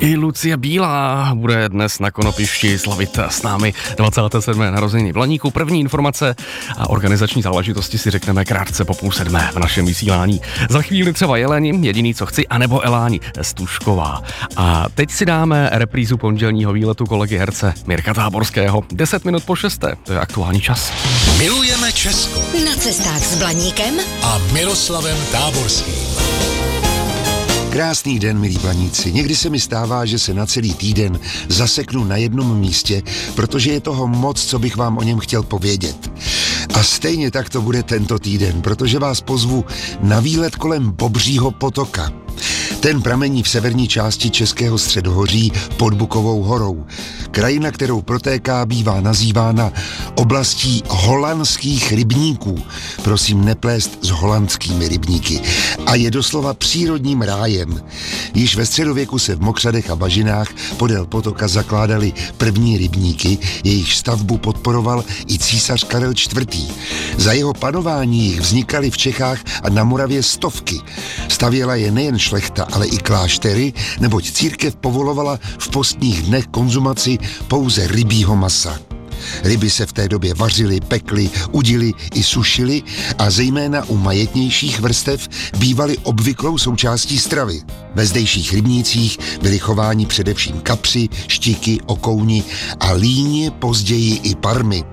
I Lucie Bílá bude dnes na Konopišti slavit s námi 27. narozeniny v Laníku. První informace a organizační záležitosti si řekneme krátce po 6:30 v našem vysílání. Za chvíli třeba Jeleni, Jediný, co chci, anebo Eláni Stužková. A teď si dáme reprízu pondělního výletu kolegy herce Mirka Táborského. 10 minut po 6. To je aktuální čas. Milujeme Česko. Na cestách s Blaníkem A Miroslavem Táborským. Krásný den, milí Blaníci. Někdy se mi stává, že se na celý týden zaseknu na jednom místě, protože je toho moc, co bych vám o něm chtěl povědět. A stejně tak to bude tento týden, protože vás pozvu na výlet kolem Bobřího potoka. Ten pramení v severní části Českého středohoří pod Bukovou horou. Krajina, kterou protéká, bývá nazývána oblastí holandských rybníků. Prosím, neplést s holandskými rybníky. A je doslova přírodním rájem. Již ve středověku se v mokřadech a bažinách podél potoka zakládaly první rybníky, jejich stavbu podporoval i císař Karel IV. Za jeho panování jich vznikaly v Čechách a na Moravě stovky. Stavěla je nejen šlechta, ale i kláštery, neboť církev povolovala v postních dnech konzumaci pouze rybího masa. Ryby se v té době vařily, pekly, udily i sušily a zejména u majetnějších vrstev bývaly obvyklou součástí stravy. Ve zdejších rybnících byli chováni především kapři, štiky, okouni a líně, později i parmy.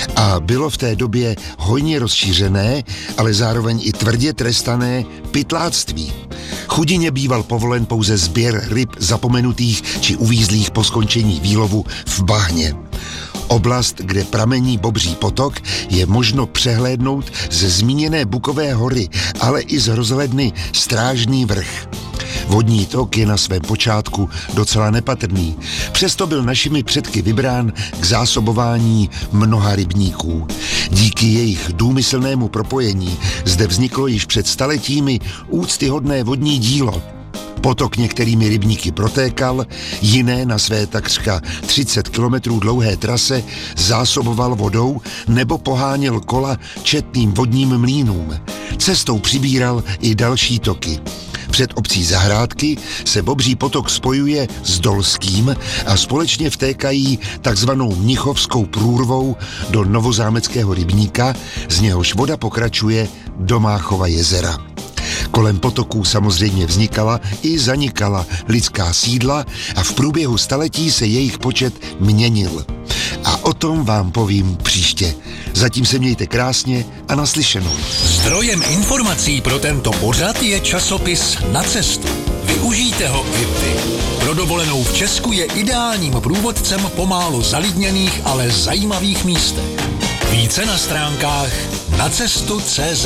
A bylo v té době hojně rozšířené, ale zároveň i tvrdě trestané pytláctví. Chudině býval povolen pouze sběr ryb zapomenutých či uvízlých po skončení výlovu v bahně. Oblast, kde pramení Bobří potok, je možno přehlédnout ze zmíněné Bukové hory, ale i z rozhledny Strážný vrch. Vodní tok je na svém počátku docela nepatrný, přesto byl našimi předky vybrán k zásobování mnoha rybníků. Díky jejich důmyslnému propojení zde vzniklo již před staletími úctyhodné vodní dílo. Potok některými rybníky protékal, jiné na své takřka 30 kilometrů dlouhé trase zásoboval vodou nebo poháněl kola četným vodním mlýnům. Cestou přibíral i další toky. Před obcí Zahrádky se Bobří potok spojuje s Dolským a společně vtékají takzvanou Mnichovskou průrvou do Novozámeckého rybníka, z něhož voda pokračuje do Máchova jezera. Kolem potoků samozřejmě vznikala i zanikala lidská sídla a v průběhu staletí se jejich počet měnil. A o tom vám povím příště. Zatím se mějte krásně a naslyšenou. Zdrojem informací pro tento pořad je časopis Na cestu. Využijte ho i vy. Pro dovolenou v Česku je ideálním průvodcem po málo zalidněných, ale zajímavých místech. Více na stránkách nacestu.cz.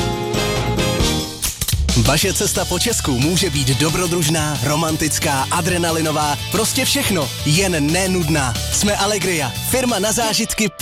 Vaše cesta po Česku může být dobrodružná, romantická, adrenalinová, prostě všechno, jen nenudná. Jsme Allegria, firma na zážitky